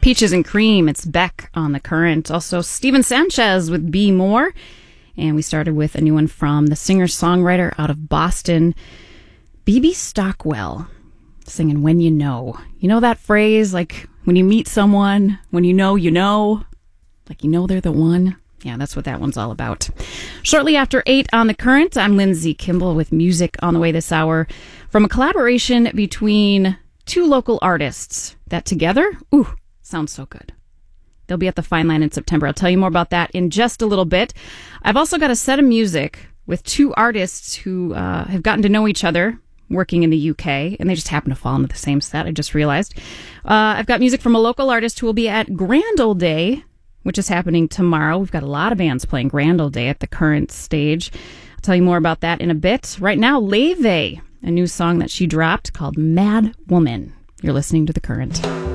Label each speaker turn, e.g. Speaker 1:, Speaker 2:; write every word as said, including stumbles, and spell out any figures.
Speaker 1: Peaches and Cream, it's Beck on The Current. Also, Steven Sanchez with Be More. And we started with a new one from the singer-songwriter out of Boston, B B Stockwell, singing When You Know. You know that phrase, like when you meet someone, when you know, you know, like you know they're the one? Yeah, that's what that one's all about. Shortly after eight on The Current, I'm Lindsay Kimball with music on the way this hour from a collaboration between two local artists that together, ooh, sounds so good. They'll be at the Fine Line in September. I'll tell you more about that in just a little bit. I've also got a set of music with two artists who uh, have gotten to know each other working in the U K, and they just happen to fall into the same set, I just realized. Uh, I've got music from a local artist who will be at Grand Ole Day, which is happening tomorrow. We've got a lot of bands playing Grand Ole Day at the Current stage. I'll tell you more about that in a bit. Right now, Leve, a new song that she dropped called Mad Woman. You're listening to The Current.